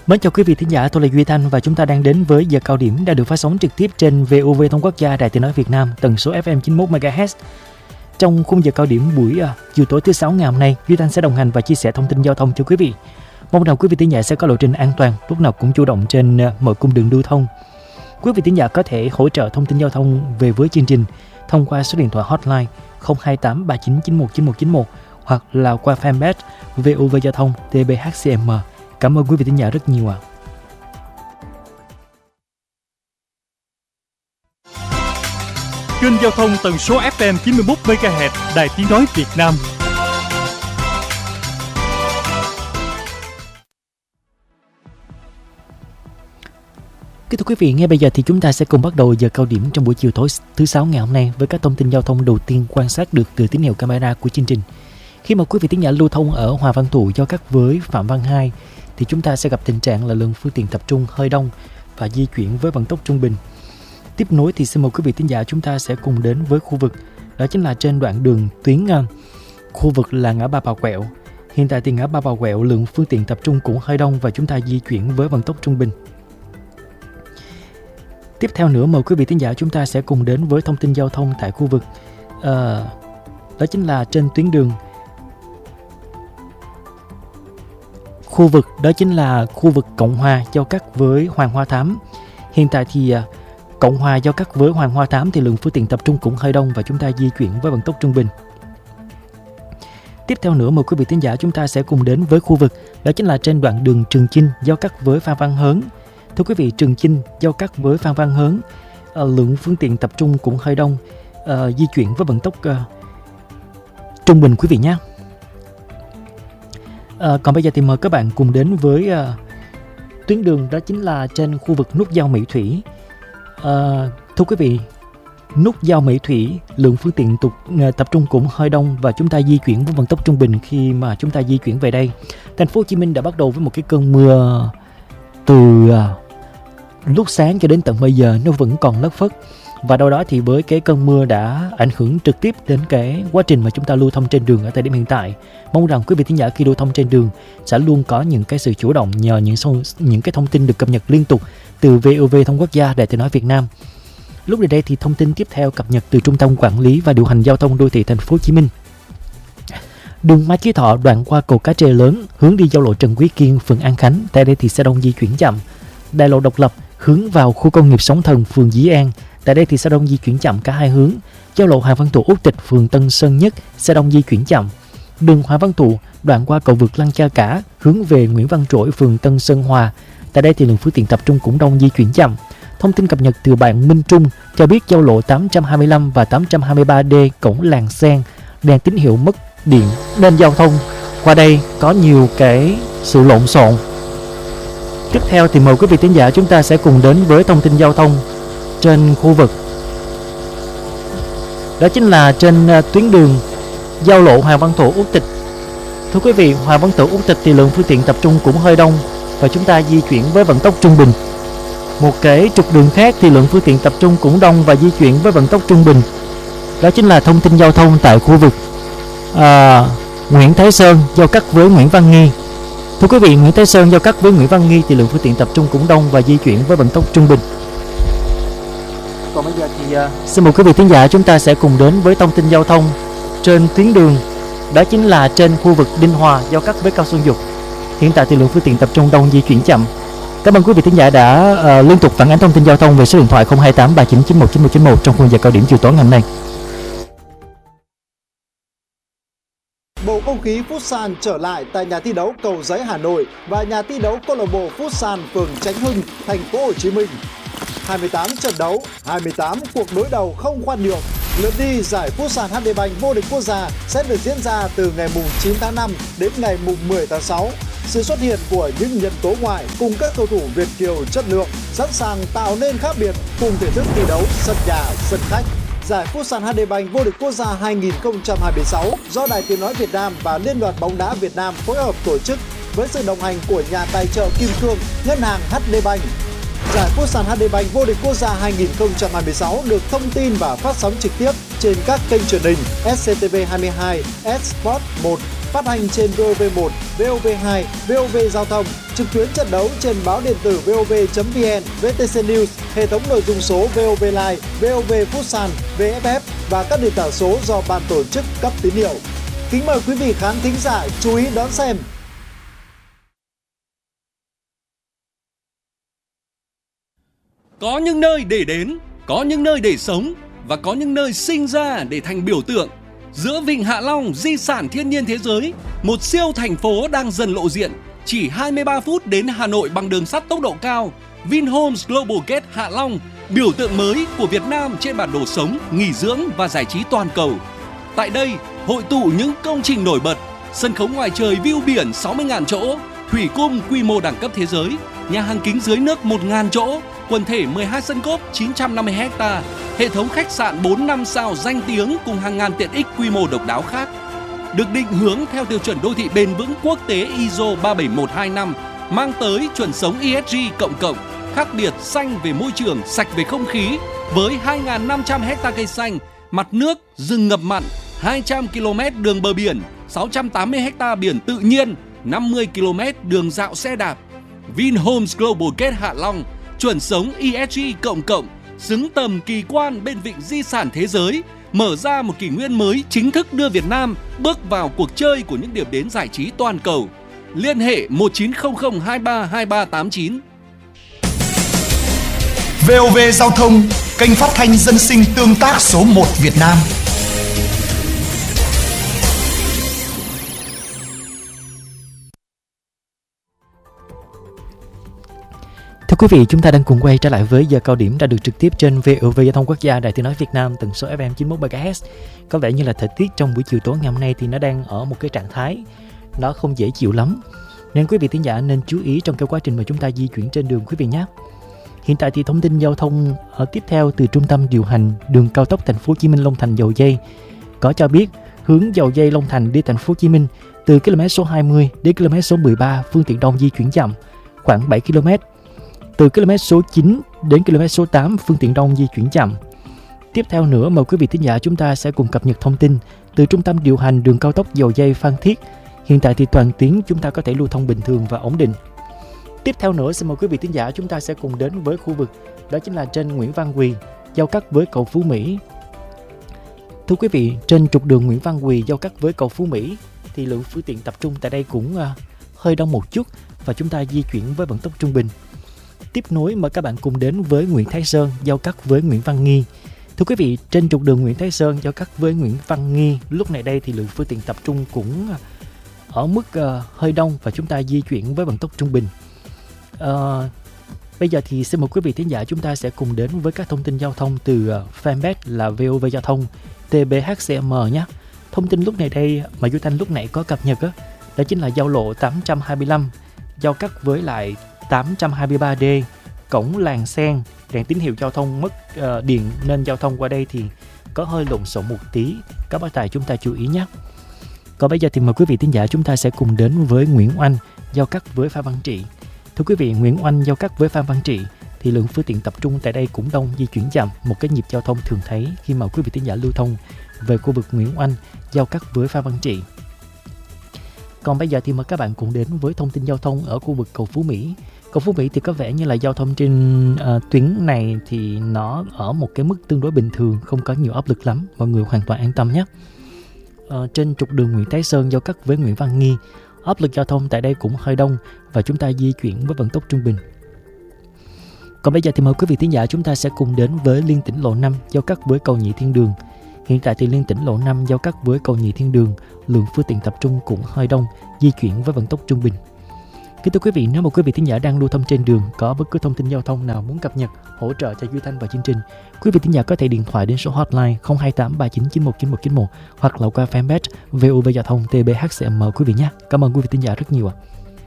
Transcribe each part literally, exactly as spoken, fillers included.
Mến chào quý vị thính giả, tôi là Duy Thanh và chúng ta đang đến với giờ cao điểm đã được phát sóng trực tiếp trên vê o vê Thông Quốc Gia, Đài Tiếng nói Việt Nam, tần số ép em chín mươi mốt mê ga héc. Trong khung giờ cao điểm buổi uh, chiều tối thứ sáu ngày hôm nay, Duy Thanh sẽ đồng hành và chia sẻ thông tin giao thông cho quý vị. Mong rằng quý vị thính giả sẽ có lộ trình an toàn, lúc nào cũng chủ động trên uh, mọi cung đường lưu thông. Quý vị thính giả có thể hỗ trợ thông tin giao thông về với chương trình thông qua số điện thoại hotline không hai tám ba chín chín một chín một chín một hoặc là qua fanpage vê o vê Giao thông tê bê hát xê em. Cảm ơn quý vị thính giả rất nhiều ạ. À. Kênh giao thông tần số ép em chín mươi mốt mê ga héc Đài Tiếng nói Việt Nam. Kính thưa quý vị, ngay bây giờ thì chúng ta sẽ cùng bắt đầu giờ cao điểm trong buổi chiều tối thứ sáu ngày hôm nay với các thông tin giao thông đầu tiên quan sát được từ tín hiệu camera của chương trình. Khi mà quý vị thính giả lưu thông ở Hoàng Văn Thụ giao cắt với Phạm Văn Hai thì chúng ta sẽ gặp tình trạng là lượng phương tiện tập trung hơi đông và di chuyển với vận tốc trung bình. Tiếp nối thì xin mời quý vị thính giả chúng ta sẽ cùng đến với khu vực đó chính là trên đoạn đường tuyến uh, khu vực là ngã ba Bà Quẹo. Hiện tại thì ngã ba Bà Quẹo lượng phương tiện tập trung cũng hơi đông và chúng ta di chuyển với vận tốc trung bình. Tiếp theo nữa mời quý vị thính giả chúng ta sẽ cùng đến với thông tin giao thông tại khu vực uh, đó chính là trên tuyến đường khu vực đó chính là khu vực Cộng Hòa giao cắt với Hoàng Hoa Thám. Hiện tại thì uh, Cộng Hòa giao cắt với Hoàng Hoa Thám thì lượng phương tiện tập trung cũng hơi đông và chúng ta di chuyển với vận tốc trung bình. Tiếp theo nữa mời quý vị thính giả chúng ta sẽ cùng đến với khu vực đó chính là trên đoạn đường Trường Chinh giao cắt với Phan Văn Hớn. Thưa quý vị, Trường Chinh giao cắt với Phan Văn Hớn, à, lượng phương tiện tập trung cũng hơi đông, à, di chuyển với vận tốc à, trung bình quý vị nhé. À, còn bây giờ thì mời các bạn cùng đến với à, tuyến đường đó chính là trên khu vực nút giao Mỹ Thủy. À, thưa quý vị, nút giao Mỹ Thủy lượng phương tiện tục tập trung cũng hơi đông và chúng ta di chuyển với vận tốc trung bình khi mà chúng ta di chuyển về đây. Thành phố Hồ Chí Minh đã bắt đầu với một cái cơn mưa từ à, lúc sáng cho đến tận bây giờ nó vẫn còn lất phất, và đâu đó thì với cái cơn mưa đã ảnh hưởng trực tiếp đến cái quá trình mà chúng ta lưu thông trên đường ở thời điểm hiện tại. Mong rằng quý vị thính giả khi lưu thông trên đường sẽ luôn có những cái sự chủ động nhờ những những cái thông tin được cập nhật liên tục từ vê o vê Thông Quốc Gia, Đài Tiếng nói Việt Nam. Lúc này đây thì thông tin tiếp theo cập nhật từ Trung tâm Quản lý và Điều hành Giao thông Đô thị Thành phố Hồ Chí Minh. Đường Mai Chí Thọ đoạn qua cầu Cá Trê Lớn hướng đi giao lộ Trần Quý Kiên, phường An Khánh, tại đây thì xe đông di chuyển chậm. Đại lộ Độc Lập hướng vào khu công nghiệp Sóng Thần, phường Dĩ An, tại đây thì xe đông di chuyển chậm cả hai hướng. Giao lộ Hoàng Văn Thụ Út Tịch, phường Tân Sơn Nhất, xe đông di chuyển chậm. Đường Hoàng Văn Thụ đoạn qua cầu vượt Lăng Cha Cả hướng về Nguyễn Văn Trỗi, phường Tân Sơn Hòa, tại đây thì lượng phương tiện tập trung cũng đông di chuyển chậm. Thông tin cập nhật từ bạn Minh Trung cho biết giao lộ tám trăm hai mươi lăm và tám trăm hai mươi ba D cổng Làng Sen đèn tín hiệu mất điện nên giao thông qua đây có nhiều cái sự lộn xộn. Tiếp theo thì mời quý vị thính giả chúng ta sẽ cùng đến với thông tin giao thông trên khu vực đó chính là trên tuyến đường giao lộ Hoàng Văn Thụ Út Tịch. Thưa quý vị, Hoàng Văn Thụ Út Tịch thì lượng phương tiện tập trung cũng hơi đông và chúng ta di chuyển với vận tốc trung bình. Một cái trục đường khác thì lượng phương tiện tập trung cũng đông và di chuyển với vận tốc trung bình. Đó chính là thông tin giao thông tại khu vực à, Nguyễn Thái Sơn giao cắt với Nguyễn Văn Nghi. Thưa quý vị, Nguyễn Thái Sơn giao cắt với Nguyễn Văn Nghi thì lượng phương tiện tập trung cũng đông và di chuyển với vận tốc trung bình. Còn bây giờ thì uh, xin mời quý vị thính giả chúng ta sẽ cùng đến với thông tin giao thông trên tuyến đường đó chính là trên khu vực Đinh Hòa giao cắt với Cao Xuân Dục. Hiện tại thì lượng phương tiện tập trung đông di chuyển chậm. Cảm ơn quý vị thính giả đã uh, liên tục phản ánh thông tin giao thông về số điện thoại không hai tám ba chín chín một chín một chín một trong khung giờ cao điểm chiều tối ngày hôm nay. Bầu không khí Futsal trở lại tại nhà thi đấu Cầu Giấy Hà Nội và nhà thi đấu câu lạc bộ Futsal phường Chánh Hưng, thành phố Hồ Chí Minh. hai mươi tám trận đấu, hai mươi tám cuộc đối đầu không khoan nhượng. Lượt đi giải Futsal hát đê Bank vô địch quốc gia sẽ được diễn ra từ ngày chín tháng năm đến ngày mười tháng sáu. Sự xuất hiện của những nhân tố ngoại cùng các cầu thủ Việt kiều chất lượng sẵn sàng tạo nên khác biệt cùng thể thức thi đấu sân nhà, sân khách. Giải Futsal hát đê Bank vô địch quốc gia hai không hai sáu do Đài Tiếng nói Việt Nam và Liên đoàn bóng đá Việt Nam phối hợp tổ chức với sự đồng hành của nhà tài trợ Kim Cương, ngân hàng hát đê Bank. Giải Futsal hát đê Bank vô địch quốc gia hai không hai sáu được thông tin và phát sóng trực tiếp trên các kênh truyền hình ét xê tê vê hai mươi hai, Sport một, phát hành trên vê o vê một, vê o vê hai, vê o vê Giao thông, trực tuyến trận đấu trên báo điện tử vê o vê chấm vê en, vê tê xê News, hệ thống nội dung số vê o vê Live, vê o vê Futsal, vê ép ép và các nền tảng số do ban tổ chức cấp tín hiệu. Kính mời quý vị khán thính giả chú ý đón xem. Có những nơi để đến, có những nơi để sống và có những nơi sinh ra để thành biểu tượng. Giữa Vịnh Hạ Long, di sản thiên nhiên thế giới, một siêu thành phố đang dần lộ diện. Chỉ hai mươi ba phút đến Hà Nội bằng đường sắt tốc độ cao, Vinhomes Global Gate Hạ Long, biểu tượng mới của Việt Nam trên bản đồ sống, nghỉ dưỡng và giải trí toàn cầu. Tại đây, hội tụ những công trình nổi bật, sân khấu ngoài trời view biển sáu mươi nghìn chỗ, thủy cung quy mô đẳng cấp thế giới, nhà hàng kính dưới nước một nghìn chỗ, quần thể mười hai sân golf chín trăm năm mươi héc ta, hệ thống khách sạn bốn năm sao danh tiếng cùng hàng ngàn tiện ích quy mô độc đáo khác. Được định hướng theo tiêu chuẩn đô thị bền vững quốc tế i ét o ba bảy một hai năm, mang tới chuẩn sống e ét giê cộng cộng, khác biệt xanh về môi trường, sạch về không khí, với hai nghìn năm trăm héc ta cây xanh, mặt nước, rừng ngập mặn, hai trăm ki lô mét đường bờ biển, sáu trăm tám mươi héc ta biển tự nhiên, năm mươi ki lô mét đường dạo xe đạp. Vinhomes Global Gate Hạ Long, chuẩn sống e ét giê cộng cộng, xứng tầm kỳ quan bên vịnh di sản thế giới, mở ra một kỷ nguyên mới chính thức đưa Việt Nam bước vào cuộc chơi của những điểm đến giải trí toàn cầu. Liên hệ một chín không không hai ba hai ba tám chín. vê o vê Giao thông, kênh phát thanh dân sinh tương tác số một Việt Nam. Thưa quý vị, chúng ta đang cùng quay trở lại với giờ cao điểm đã được trực tiếp trên vê o vê Giao thông Quốc gia, Đài Tiếng nói Việt Nam, tần số ép em chín mươi mốt mê ga héc. Có vẻ như là thời tiết trong buổi chiều tối ngày hôm nay thì nó đang ở một cái trạng thái nó không dễ chịu lắm, nên quý vị thính giả nên chú ý trong cái quá trình mà chúng ta di chuyển trên đường quý vị nhé. Hiện tại thì thông tin giao thông ở tiếp theo từ trung tâm điều hành đường cao tốc Thành phố Hồ Chí Minh Long Thành Dầu Giây có cho biết hướng Dầu Giây Long Thành đi Thành phố Hồ Chí Minh từ km số hai mươi đến km số mười ba phương tiện đông di chuyển chậm khoảng bảy ki lô mét. Từ km số chín đến km số tám phương tiện đông di chuyển chậm. Tiếp theo nữa, mời quý vị thính giả chúng ta sẽ cùng cập nhật thông tin từ trung tâm điều hành đường cao tốc Dầu Giây Phan Thiết. Hiện tại thì toàn tuyến chúng ta có thể lưu thông bình thường và ổn định. Tiếp theo nữa, xin mời quý vị thính giả chúng ta sẽ cùng đến với khu vực đó chính là trên Nguyễn Văn Quỳ giao cắt với cầu Phú Mỹ. Thưa quý vị, trên trục đường Nguyễn Văn Quỳ giao cắt với cầu Phú Mỹ thì lượng phương tiện tập trung tại đây cũng uh, hơi đông một chút và chúng ta di chuyển với vận tốc trung bình. Tiếp nối mời các bạn cùng đến với Nguyễn Thái Sơn giao cắt với Nguyễn Văn Nghi. Thưa quý vị, trên trục đường Nguyễn Thái Sơn giao cắt với Nguyễn Văn Nghi, lúc này đây thì lượng phương tiện tập trung cũng ở mức uh, hơi đông và chúng ta di chuyển với vận tốc trung bình. Uh, bây giờ thì xin mời quý vị thính giả chúng ta sẽ cùng đến với các thông tin giao thông từ uh, fanpage là vê o vê Giao thông tê bê hát xê em nhé. Thông tin lúc này đây mà Duy Thanh lúc nãy có cập nhật đó, đó chính là giao lộ tám trăm hai mươi lăm giao cắt với lại tám trăm hai mươi ba D, cổng làng sen, đèn tín hiệu giao thông mất uh, điện nên giao thông qua đây thì có hơi lộn xộn một tí, các bác tài chúng ta chú ý nhé. Còn bây giờ thì mời quý vị thính giả chúng ta sẽ cùng đến với Nguyễn Oanh giao cắt với Phan Văn Trị. Thưa quý vị, Nguyễn Oanh giao cắt với Phan Văn Trị thì lượng phương tiện tập trung tại đây cũng đông, di chuyển chậm, một cái nhịp giao thông thường thấy khi mà quý vị thính giả lưu thông về khu vực Nguyễn Oanh giao cắt với Phan Văn Trị. Còn bây giờ thì mời các bạn cùng đến với thông tin giao thông ở khu vực cầu Phú Mỹ. Cầu Phú Mỹ thì có vẻ như là giao thông trên uh, tuyến này thì nó ở một cái mức tương đối bình thường, không có nhiều áp lực lắm, mọi người hoàn toàn an tâm nhé. Uh, trên trục đường Nguyễn Thái Sơn giao cắt với Nguyễn Văn Nghi, áp lực giao thông tại đây cũng hơi đông và chúng ta di chuyển với vận tốc trung bình. Còn bây giờ thì mời quý vị thính giả chúng ta sẽ cùng đến với liên tỉnh lộ năm giao cắt với cầu Nhị Thiên Đường. Hiện tại thì liên tỉnh lộ năm giao cắt với cầu Nhị Thiên Đường, lượng phương tiện tập trung cũng hơi đông, di chuyển với vận tốc trung bình. Kính thưa quý vị, nếu mà quý vị thính giả đang lưu thông trên đường có bất cứ thông tin giao thông nào muốn cập nhật, hỗ trợ cho Duy Thanh và chương trình, quý vị thính giả có thể điện thoại đến số hotline không hai tám ba chín chín một chín một chín một hoặc là qua fanpage vê o vê Giao thông tê bê hát xê em quý vị nhé. Cảm ơn quý vị thính giả rất nhiều ạ.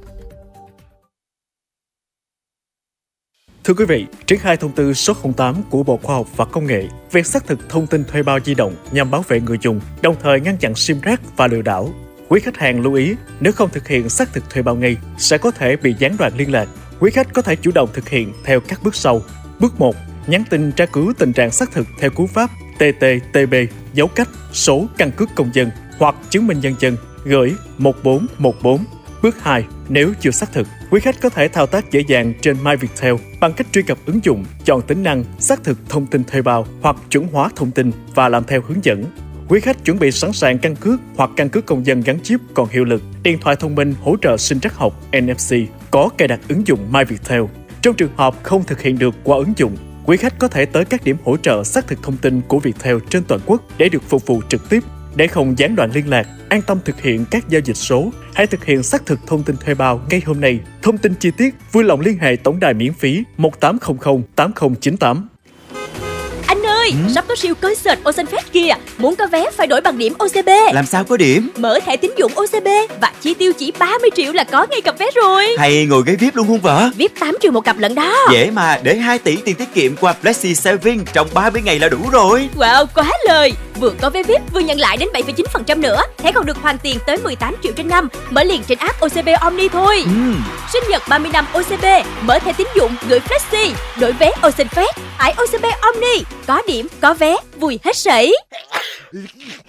Thưa quý vị, triển khai thông tư số không tám của Bộ Khoa học và Công nghệ về xác thực thông tin thuê bao di động nhằm bảo vệ người dùng, đồng thời ngăn chặn sim rác và lừa đảo. Quý khách hàng lưu ý, nếu không thực hiện xác thực thuê bao ngay, sẽ có thể bị gián đoạn liên lạc. Quý khách có thể chủ động thực hiện theo các bước sau. Bước một, nhắn tin tra cứu tình trạng xác thực theo cú pháp tê tê tê bê dấu cách số căn cước công dân hoặc chứng minh nhân dân gửi một bốn một bốn. Bước hai, nếu chưa xác thực, quý khách có thể thao tác dễ dàng trên MyViettel bằng cách truy cập ứng dụng, chọn tính năng xác thực thông tin thuê bao hoặc chuẩn hóa thông tin và làm theo hướng dẫn. Quý khách chuẩn bị sẵn sàng căn cước hoặc căn cước công dân gắn chip còn hiệu lực, điện thoại thông minh hỗ trợ sinh trắc học en ép xê, có cài đặt ứng dụng MyViettel. Trong trường hợp không thực hiện được qua ứng dụng, quý khách có thể tới các điểm hỗ trợ xác thực thông tin của Viettel trên toàn quốc để được phục vụ trực tiếp. Để không gián đoạn liên lạc, an tâm thực hiện các giao dịch số, hãy thực hiện xác thực thông tin thuê bao ngay hôm nay. Thông tin chi tiết vui lòng liên hệ tổng đài miễn phí một tám không không tám không chín tám. Anh ơi, ừ? sắp có siêu concert Ocean Fest kìa. Muốn có vé phải đổi bằng điểm ô xê bê. Làm sao có điểm? Mở thẻ tín dụng ô xê bê và chi tiêu chỉ ba mươi triệu là có ngay cặp vé rồi. Hay ngồi ghế vi ai pi luôn không vợ? vi ai pi tám triệu một cặp lận đó. Dễ mà, để hai tỷ tiền tiết kiệm qua Flexi Saving trong ba mươi ngày là đủ rồi. Wow, quá lời. Vừa có vé vi ai pi vừa nhận lại đến bảy phẩy chín phần trăm nữa. Thẻ còn được hoàn tiền tới mười tám triệu trên năm. Mở liền trên app ô xê bê Omni thôi. ừ. Sinh nhật ba mươi năm ô xê bê, mở thẻ tín dụng gửi Flexi, đổi vé Ocean Fest, tải ô xê bê Omni, có điểm có vé, vui hết sảy.